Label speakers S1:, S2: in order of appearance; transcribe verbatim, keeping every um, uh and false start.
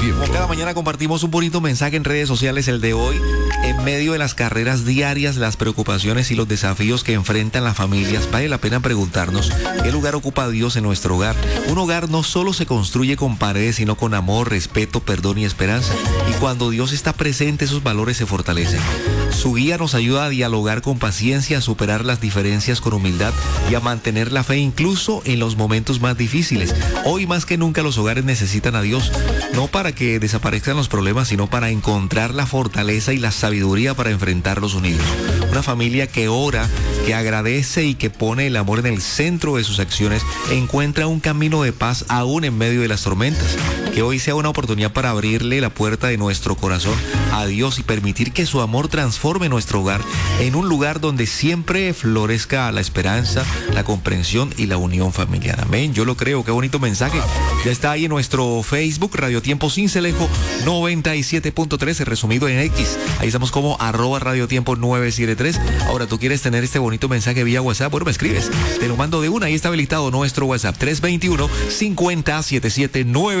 S1: Tiempo.
S2: Como cada mañana compartimos un bonito mensaje en redes sociales, el de hoy. En medio de las carreras diarias, las preocupaciones y los desafíos que enfrentan las familias, vale la pena preguntarnos qué lugar ocupa Dios en nuestro hogar. Un hogar no solo se construye con paredes, sino con amor, respeto, perdón y esperanza. Y cuando Dios está presente, esos valores se fortalecen. Su guía nos ayuda a dialogar con paciencia, a superar las diferencias con humildad y a mantener la fe incluso en los momentos más difíciles. Hoy más que nunca los hogares necesitan a Dios, no para que desaparezcan los problemas, sino para encontrar la fortaleza y la sabiduría para enfrentarlos unidos. Una familia que ora, que agradece y que pone el amor en el centro de sus acciones, encuentra un camino de paz aún en medio de las tormentas. Que hoy sea una oportunidad para abrirle la puerta de nuestro corazón a Dios y permitir que su amor transforme nuestro hogar en un lugar donde siempre florezca la esperanza, la comprensión y la unión familiar. Amén, yo lo creo, qué bonito mensaje. Ya está ahí en nuestro Facebook, Radio Tiempo Cincelejo noventa y siete punto tres, resumido en X. Ahí estamos como arroba Radio Tiempo nueve siete tres. Ahora, ¿tú quieres tener este bonito mensaje vía WhatsApp? Bueno, me escribes. Te lo mando de una. Ahí está habilitado nuestro WhatsApp tres dos uno, cinco cero, siete siete nueve.